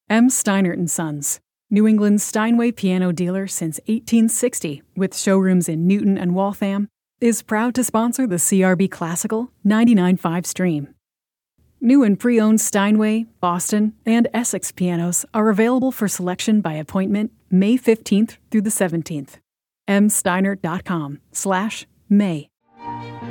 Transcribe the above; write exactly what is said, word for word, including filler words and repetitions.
M. Steinert and Sons, New England's Steinway piano dealer since eighteen sixty, with showrooms in Newton and Waltham, is proud to sponsor the C R B Classical ninety-nine point five stream. New and pre-owned Steinway, Boston, and Essex pianos are available for selection by appointment May fifteenth through the seventeenth. m steinert dot com slash May.